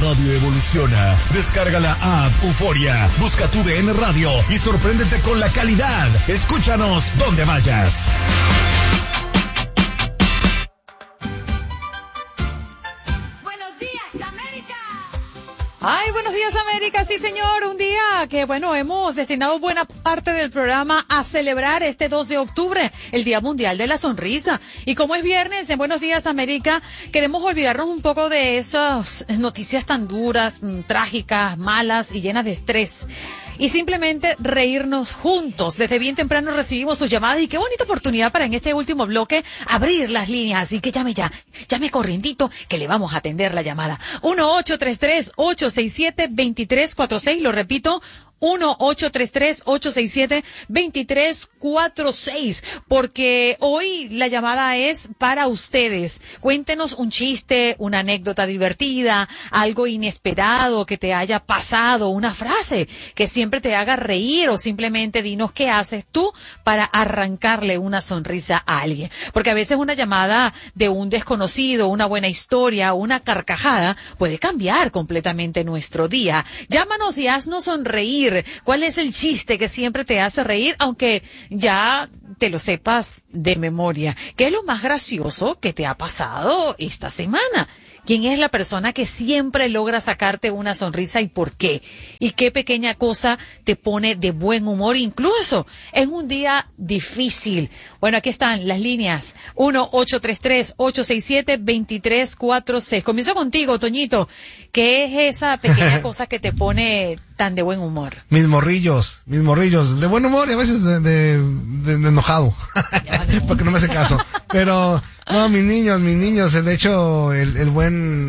radio evoluciona. Descarga la app Euforia, busca tu DN Radio y sorpréndete con la calidad. Escúchanos donde vayas. Ay, buenos días, América. Sí, señor. Un día que, bueno, hemos destinado buena parte del programa a celebrar este 2 de octubre, el Día Mundial de la Sonrisa. Y como es viernes, en Buenos Días, América, queremos olvidarnos un poco de esas noticias tan duras, trágicas, malas y llenas de estrés. Y simplemente reírnos juntos. Desde bien temprano recibimos sus llamadas y qué bonita oportunidad para en este último bloque abrir las líneas. Así que llame corrientito que le vamos a atender la llamada. 1-833-867-2346. Lo repito. 1-833-867-2346, porque hoy la llamada es para ustedes. Cuéntenos un chiste, una anécdota divertida, algo inesperado que te haya pasado, una frase que siempre te haga reír o simplemente dinos qué haces tú para arrancarle una sonrisa a alguien. Porque a veces una llamada de un desconocido, una buena historia, una carcajada puede cambiar completamente nuestro día. Llámanos y haznos sonreír. ¿Cuál es el chiste que siempre te hace reír, aunque ya te lo sepas de memoria? ¿Qué es lo más gracioso que te ha pasado esta semana? ¿Quién es la persona que siempre logra sacarte una sonrisa y por qué? ¿Y qué pequeña cosa te pone de buen humor incluso en un día difícil? Bueno, aquí están las líneas. 1-833-867-2346. Comienzo contigo, Toñito. ¿Qué es esa pequeña cosa que te pone tan de buen humor? Mis morrillos, de buen humor y a veces de enojado, porque no me hace caso. Pero, no, mis niños, de hecho, el buen